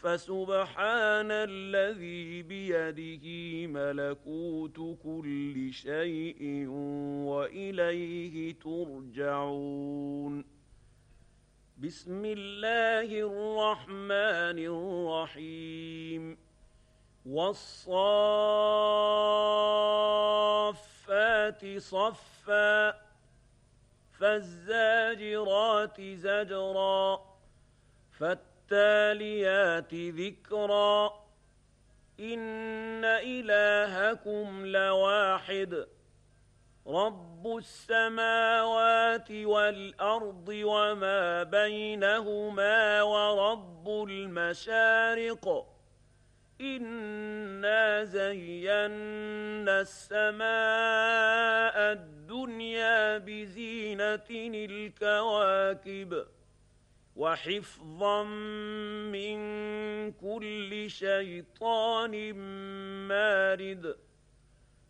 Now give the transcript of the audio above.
فسبحان الذي بيده ملكوت كل شيء وإليه ترجعون. بسم الله الرحمن الرحيم. والصافات صفا فالزاجرات زجرا فالتاليات ذكرا إن إلهكم لواحد رب السماوات والأرض وما بينهما ورب المشارق إنا زينا السماء الدنيا بزينة الكواكب وحفظا من كل شيطان مارد